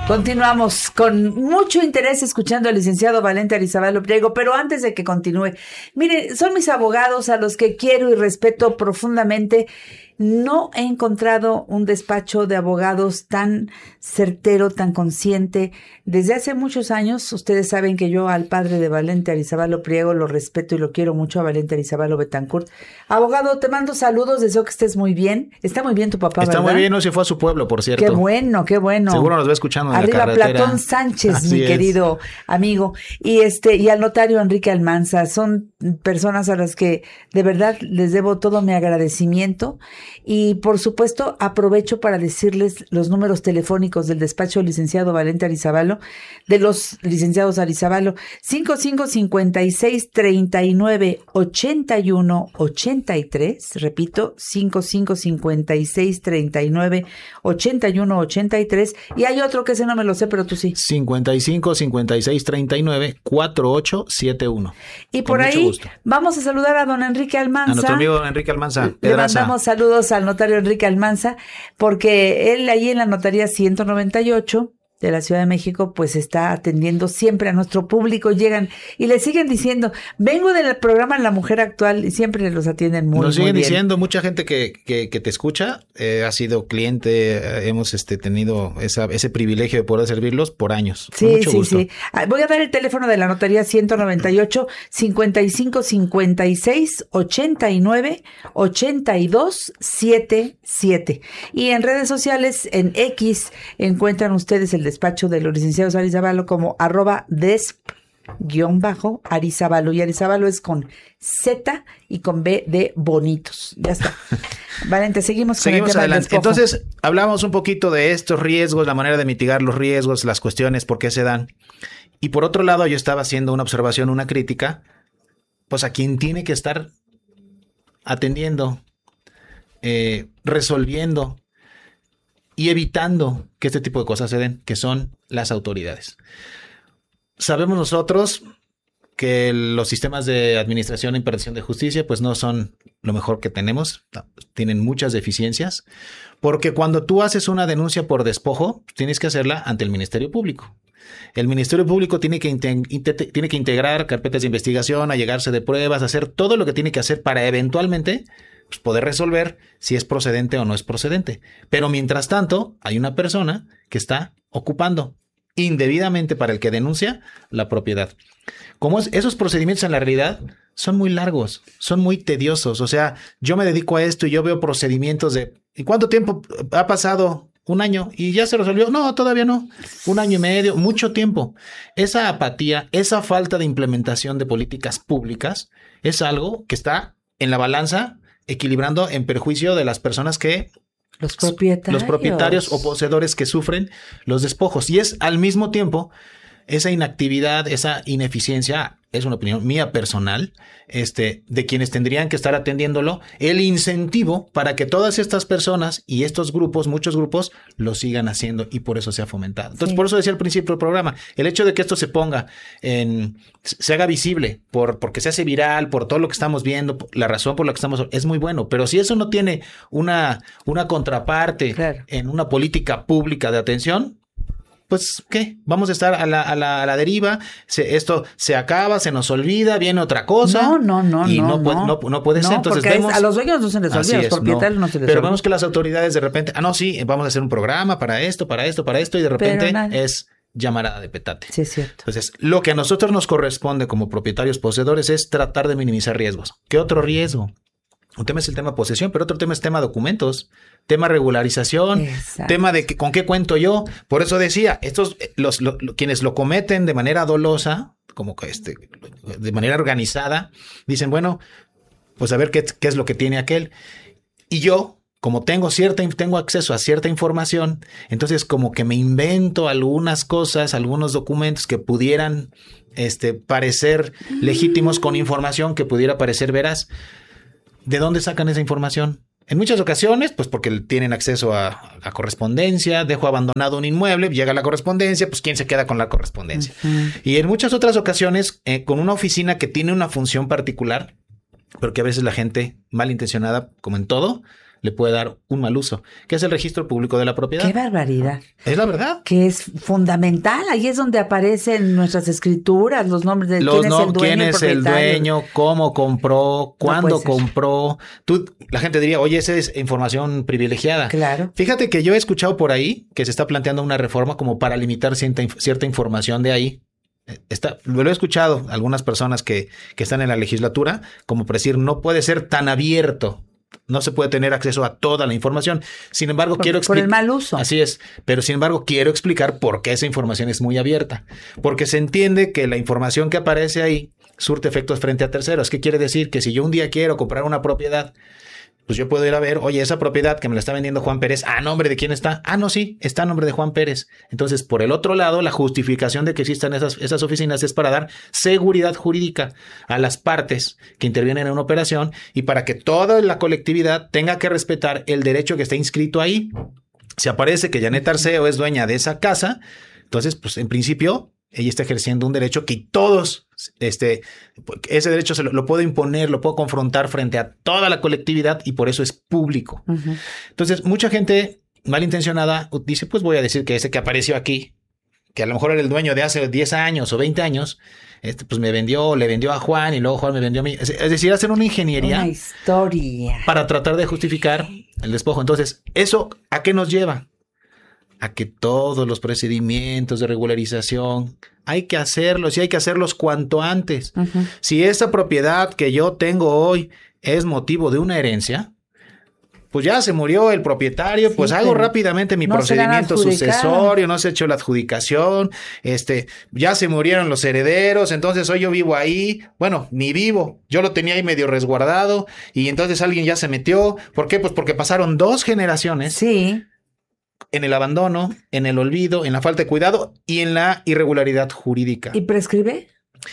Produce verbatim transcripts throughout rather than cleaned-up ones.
Continuamos con mucho interés escuchando al licenciado Valente Arizabalo Priego, pero antes de que continúe, mire, son mis abogados a los que quiero y respeto profundamente. No he encontrado un despacho de abogados tan certero, tan consciente. Desde hace muchos años, ustedes saben que yo al padre de Valente Arizabalo Priego lo respeto y lo quiero mucho, a Valente Arizabalo Betancourt. Abogado, te mando saludos, deseo que estés muy bien. Está muy bien tu papá, Está ¿verdad? muy bien, no se fue a su pueblo, por cierto. Qué bueno, qué bueno. Seguro nos va escuchando en Arriba la carretera. Platón Sánchez, Así mi es. querido amigo. Y este, y al notario Enrique Almanza. Son personas a las que de verdad les debo todo mi agradecimiento. Y por supuesto, aprovecho para decirles los números telefónicos del despacho del licenciado Valente Arizabalo, de los licenciados Arizabalo, cinco cinco cinco seis, tres nueve, ocho uno ocho tres, repito, cinco cinco cinco seis, tres nueve, ocho uno ocho tres, y hay otro que ese no me lo sé, pero tú sí. cincuenta y cinco, cincuenta y seis, treinta y nueve, cuarenta y ocho setenta y uno. Y por Con mucho ahí gusto. vamos a saludar a don Enrique Almanza. A nuestro amigo Enrique Almanza, Le Pedraza. mandamos saludos al notario Enrique Almanza, porque él ahí en la notaría ciento noventa y ocho de la Ciudad de México, pues está atendiendo siempre a nuestro público. Llegan y le siguen diciendo, vengo del programa La Mujer Actual, y siempre los atienden muy, Nos siguen muy bien. diciendo, mucha gente que, que, que te escucha, eh, ha sido cliente, eh, hemos este, tenido esa, ese privilegio de poder servirlos por años. Con Sí, mucho sí, gusto. sí. Ah, voy a dar el teléfono de la notaría ciento noventa y ocho, cincuenta y cinco cincuenta y seis, ochenta y nueve, ochenta y dos setenta y siete. Y en redes sociales, en X, encuentran ustedes el despacho de los licenciados Arizabalo como arroba desp guión bajo Arizabalo. Y Arizabalo es con Z y con B de bonitos. Ya está. Valente, seguimos con Seguimos el tema del adelante. despojo. Entonces, hablamos un poquito de estos riesgos, la manera de mitigar los riesgos, las cuestiones, por qué se dan. Y por otro lado, yo estaba haciendo una observación, una crítica, pues a quien tiene que estar atendiendo, eh, resolviendo y evitando que este tipo de cosas se den, que son las autoridades. Sabemos nosotros que los sistemas de administración e impartición de justicia pues no son lo mejor que tenemos, tienen muchas deficiencias, porque cuando tú haces una denuncia por despojo, tienes que hacerla ante el Ministerio Público. El Ministerio Público tiene que, inte- tiene que integrar carpetas de investigación, allegarse de pruebas, hacer todo lo que tiene que hacer para eventualmente pues, poder resolver si es procedente o no es procedente. Pero mientras tanto, hay una persona que está ocupando indebidamente para el que denuncia la propiedad. Como es, esos procedimientos en la realidad son muy largos, son muy tediosos. O sea, yo me dedico a esto y yo veo procedimientos de ¿y cuánto tiempo ha pasado? Un año y ya se resolvió. No, todavía no. Un año y medio, mucho tiempo. Esa apatía, esa falta de implementación de políticas públicas es algo que está en la balanza equilibrando en perjuicio de las personas que Los propietarios. los propietarios o poseedores que sufren los despojos. Y es al mismo tiempo esa inactividad, esa ineficiencia, es una opinión mía personal, este, de quienes tendrían que estar atendiéndolo, el incentivo para que todas estas personas y estos grupos, muchos grupos, lo sigan haciendo y por eso se ha fomentado. Entonces, sí. Por eso decía al principio del programa, el hecho de que esto se ponga en, se haga visible, por, porque se hace viral, por todo lo que estamos viendo, la razón por la que estamos, es muy bueno. Pero si eso no tiene una, una contraparte claro. en una política pública de atención, pues, ¿qué? Vamos a estar a la, a la, a la deriva, se, esto se acaba, se nos olvida, viene otra cosa. No, no, no, y no. no, Puede, no, no puede no, ser. Entonces porque vemos, a los dueños no se les olvida, a los propietarios no, no se les Pero olvida. vemos que las autoridades de repente, ah, no, sí, vamos a hacer un programa para esto, para esto, para esto, y de repente es llamarada de petate. Sí, es cierto. Entonces, lo que a nosotros nos corresponde como propietarios poseedores es tratar de minimizar riesgos. ¿Qué otro riesgo? Un tema es el tema posesión, pero otro tema es tema documentos, tema regularización, Exacto. tema de que, con qué cuento yo. Por eso decía, estos los, los quienes lo cometen de manera dolosa, como que este, de manera organizada, dicen, bueno, pues a ver qué, qué es lo que tiene aquel. Y yo, como tengo cierta, tengo acceso a cierta información, entonces como que me invento algunas cosas, algunos documentos que pudieran este, parecer legítimos con información que pudiera parecer veraz. ¿De dónde sacan esa información? En muchas ocasiones, pues porque tienen acceso a la correspondencia, dejo abandonado un inmueble, llega la correspondencia, pues ¿quién se queda con la correspondencia? Uh-huh. Y en muchas otras ocasiones, eh, con una oficina que tiene una función particular, pero que a veces la gente malintencionada, como en todo, le puede dar un mal uso, que es el registro público de la propiedad. ¡Qué barbaridad! Es la verdad. Que es fundamental. Ahí es donde aparecen nuestras escrituras, los nombres de los quién no, es el dueño, quién es el dueño, cómo compró, cuándo no compró. Tú, la gente diría, oye, esa es información privilegiada. Claro. Fíjate que yo he escuchado por ahí que se está planteando una reforma como para limitar cierta, cierta información de ahí. Está, lo he escuchado algunas personas que, que están en la legislatura, como por decir, no puede ser tan abierto. No se puede tener acceso a toda la información. Sin embargo, por, quiero explicar. Por el mal uso. Así es. Pero sin embargo, quiero explicar por qué esa información es muy abierta. Porque se entiende que la información que aparece ahí surte efectos frente a terceros. ¿Qué quiere decir? Que si yo un día quiero comprar una propiedad, pues yo puedo ir a ver, oye, esa propiedad que me la está vendiendo Juan Pérez, ¿a nombre de quién está? Ah, no, sí, está a nombre de Juan Pérez. Entonces, por el otro lado, la justificación de que existan esas, esas oficinas es para dar seguridad jurídica a las partes que intervienen en una operación y para que toda la colectividad tenga que respetar el derecho que está inscrito ahí. Si aparece que Janet Arceo es dueña de esa casa, entonces, pues, en principio, ella está ejerciendo un derecho que todos, este, ese derecho se lo, lo puedo imponer, lo puedo confrontar frente a toda la colectividad y por eso es público. Uh-huh. Entonces, mucha gente malintencionada dice, pues voy a decir que ese que apareció aquí, que a lo mejor era el dueño de hace diez años o veinte años, este, pues me vendió, le vendió a Juan y luego Juan me vendió a mí. Es, es decir, hacer una ingeniería. Una historia. Para tratar de justificar el despojo. Entonces, ¿eso a qué nos lleva? A que todos los procedimientos de regularización hay que hacerlos y hay que hacerlos cuanto antes. Uh-huh. Si esa propiedad que yo tengo hoy es motivo de una herencia, pues ya se murió el propietario, sí, pues hago rápidamente mi no procedimiento sucesorio, no se ha hecho la adjudicación, este, ya se murieron los herederos, entonces hoy yo vivo ahí, bueno, ni vivo, yo lo tenía ahí medio resguardado y entonces alguien ya se metió. ¿Por qué? Pues porque pasaron dos generaciones. Sí. En el abandono, en el olvido, en la falta de cuidado y en la irregularidad jurídica. ¿Y prescribe?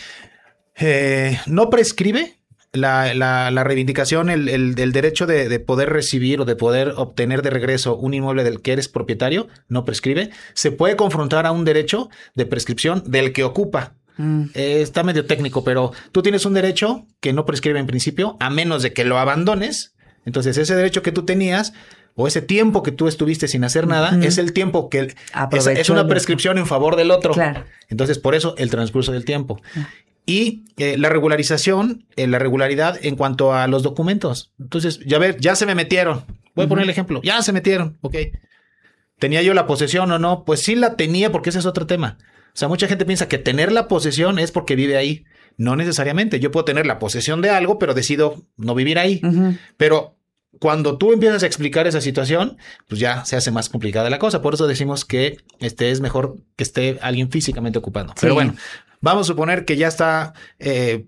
Eh, no prescribe la, la, la reivindicación, el, el, el derecho de, de poder recibir o de poder obtener de regreso un inmueble del que eres propietario, no prescribe. Se puede confrontar a un derecho de prescripción del que ocupa. Mm. Eh, está medio técnico, pero tú tienes un derecho que no prescribe en principio, a menos de que lo abandones. Entonces, ese derecho que tú tenías o ese tiempo que tú estuviste sin hacer nada, uh-huh. es el tiempo que es, es una prescripción en favor del otro. Claro. Entonces, por eso el transcurso del tiempo. Uh-huh. Y eh, la regularización, eh, la regularidad en cuanto a los documentos. Entonces, ya ver, ya se me metieron. Voy uh-huh. a poner el ejemplo. Ya se metieron. Ok. ¿Tenía yo la posesión o no? Pues sí la tenía, porque ese es otro tema. O sea, mucha gente piensa que tener la posesión es porque vive ahí. No necesariamente. Yo puedo tener la posesión de algo, pero decido no vivir ahí. Uh-huh. Pero cuando tú empiezas a explicar esa situación, pues ya se hace más complicada la cosa. Por eso decimos que este es mejor que esté alguien físicamente ocupando. Sí. Pero bueno, vamos a suponer que ya está eh,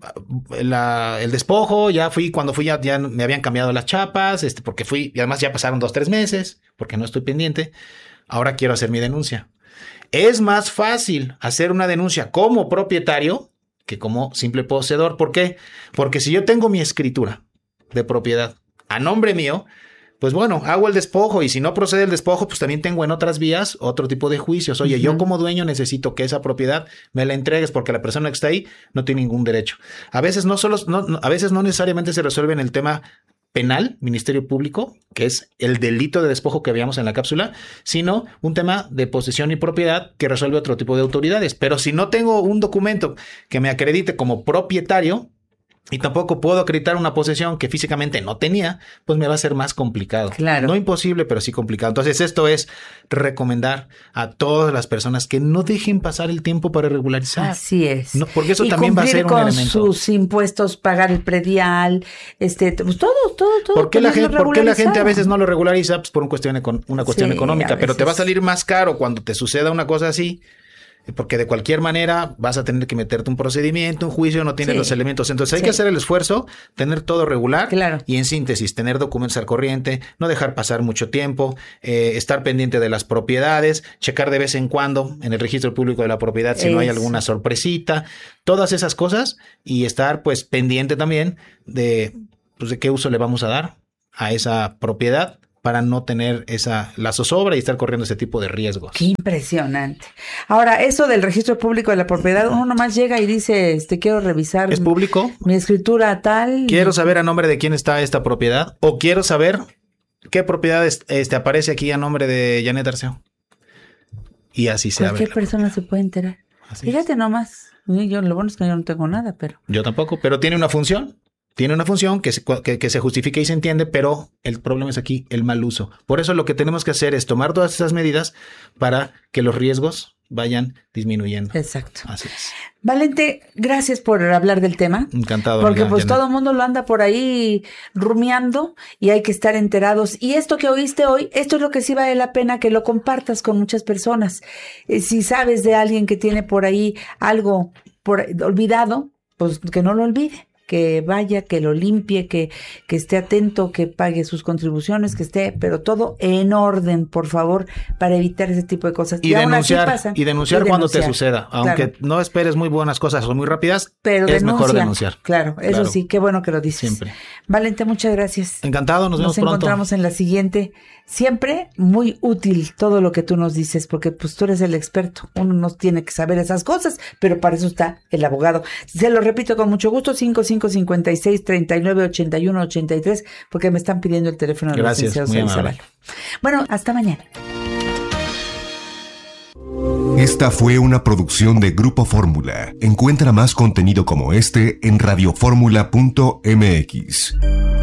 la, el despojo. Ya fui, cuando fui ya, ya me habían cambiado las chapas, este, porque fui, y además ya pasaron dos, tres meses, porque no estoy pendiente. Ahora quiero hacer mi denuncia. Es más fácil hacer una denuncia como propietario que como simple poseedor. ¿Por qué? Porque si yo tengo mi escritura de propiedad a nombre mío, pues bueno, hago el despojo y si no procede el despojo, pues también tengo en otras vías otro tipo de juicios. Oye, uh-huh. yo como dueño necesito que esa propiedad me la entregues porque la persona que está ahí no tiene ningún derecho. A veces no solo, no, no, a veces no necesariamente se resuelve en el tema penal, Ministerio Público, que es el delito de despojo que veíamos en la cápsula, sino un tema de posesión y propiedad que resuelve otro tipo de autoridades. Pero si no tengo un documento que me acredite como propietario, y tampoco puedo acreditar una posesión que físicamente no tenía, pues me va a ser más complicado. Claro. No imposible, pero sí complicado. Entonces, esto es recomendar a todas las personas que no dejen pasar el tiempo para regularizar. Así es. No, porque eso y también va a ser un elemento. Cumplir con sus impuestos, pagar el predial, este, pues todo, todo, todo. ¿Por qué la gente, ¿por qué la gente a veces no lo regulariza? Pues por un cuestión, una cuestión sí, económica, pero te va a salir más caro cuando te suceda una cosa así. Porque de cualquier manera vas a tener que meterte un procedimiento, un juicio, no tienes sí. los elementos. Entonces hay sí. que hacer el esfuerzo, tener todo regular claro. y en síntesis, tener documentos al corriente, no dejar pasar mucho tiempo, eh, estar pendiente de las propiedades, checar de vez en cuando en el registro público de la propiedad si es. no hay alguna sorpresita, todas esas cosas y estar pues pendiente también de, pues, de qué uso le vamos a dar a esa propiedad para no tener esa la zozobra y estar corriendo ese tipo de riesgos. Qué impresionante. Ahora, eso del registro público de la propiedad, uno nomás llega y dice, este, quiero revisar. ¿Es público? Mi escritura tal. Quiero saber a nombre de quién está esta propiedad o quiero saber ¿qué propiedades este, aparece aquí a nombre de Janet Arceo? Y así se abre. Cualquier persona se puede enterar. Así Fíjate es. nomás. Yo, lo bueno es que yo no tengo nada, pero... Yo tampoco, pero tiene una función. Tiene una función que se, que, que se justifica y se entiende, pero el problema es aquí el mal uso. Por eso lo que tenemos que hacer es tomar todas esas medidas para que los riesgos vayan disminuyendo. Exacto. Así es. Valente, gracias por hablar del tema. Encantado. Porque amiga, pues Janet. todo el mundo lo anda por ahí rumiando y hay que estar enterados. Y esto que oíste hoy, esto es lo que sí vale la pena que lo compartas con muchas personas. Eh, si sabes de alguien que tiene por ahí algo por, olvidado, pues que no lo olvide. Que vaya, que lo limpie, que, que esté atento, que pague sus contribuciones, que esté, pero todo en orden, por favor, para evitar ese tipo de cosas. Y, y denunciar, pasa, y denunciar y cuando denunciar. te suceda, aunque claro. no esperes muy buenas cosas o muy rápidas, pero es denuncia, mejor denunciar. Claro, eso claro. sí, qué bueno que lo dices. Siempre. Valente, muchas gracias. Encantado, nos, nos vemos pronto. Nos encontramos en la siguiente. Siempre muy útil todo lo que tú nos dices, porque pues tú eres el experto. Uno no tiene que saber esas cosas, pero para eso está el abogado. Se lo repito con mucho gusto, cinco cinco cinco seis, treinta y nueve, ochenta y uno, ochenta y tres, porque me están pidiendo el teléfono de los licenciados Zavala. Bueno, hasta mañana. Esta fue una producción de Grupo Fórmula. Encuentra más contenido como este en radio fórmula punto m x.